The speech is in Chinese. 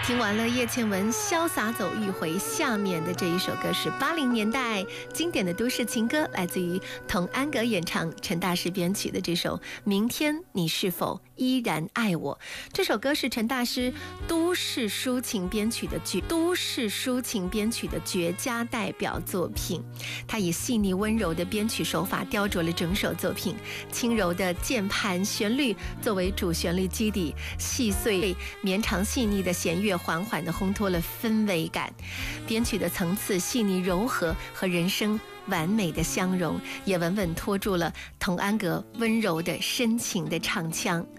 听完了叶倩文潇洒走一回，下面的这一首歌是80年代经典的都市情歌，来自于童安格演唱，陈大师编曲的这首《明天你是否依然爱我》。这首歌是陈大师都市抒情编曲的绝佳代表作品。他以细腻温柔的编曲手法雕琢了整首作品，轻柔的键盘旋律作为主旋律基底，细碎绵长细腻的弦乐缓缓地烘托了氛围感，编曲的层次细腻柔和和人声完美的相融，也稳稳拖住了童安格温柔的深情的唱腔。